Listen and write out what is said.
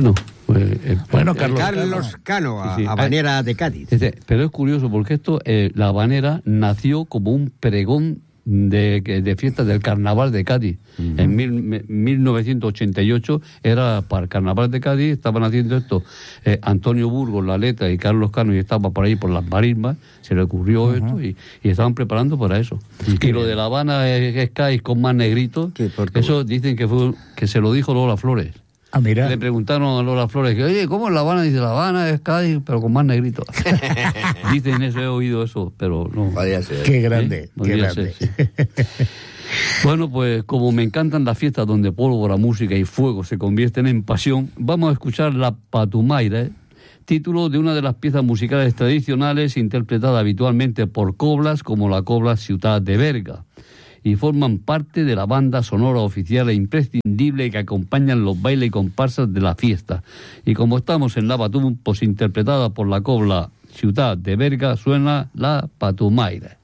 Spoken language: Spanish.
Bueno, Carlos Cano, habanera de Cádiz. Pero es curioso porque la habanera nació como un pregón de fiestas del Carnaval de Cádiz. En 1988 era para el Carnaval de Cádiz, estaban haciendo esto Antonio Burgos, la letra, y Carlos Cano, y estaba por ahí por las marismas, se le ocurrió esto y estaban preparando para eso. Y lo de La Habana es Cádiz con más negritos, eso dicen que se lo dijo Lola Flores. Ah, mira. Le preguntaron a Lola Flores que, oye, ¿cómo es La Habana? Dice, La Habana es Cádiz, pero con más negritos. Dicen eso, he oído eso, pero no. Podría ser. Qué grande, qué grande. Ser, sí. Bueno, pues como me encantan las fiestas donde pólvora, música y fuego se convierten en pasión, vamos a escuchar La Patumaire, título de una de las piezas musicales tradicionales interpretada habitualmente por coblas como la cobla Ciutat de Berga, y forman parte de la banda sonora oficial e imprescindible que acompañan los bailes y comparsas de la fiesta. Y como estamos en la Patum, pues interpretada por la cobla Ciutat de Berga, suena La Patumaire.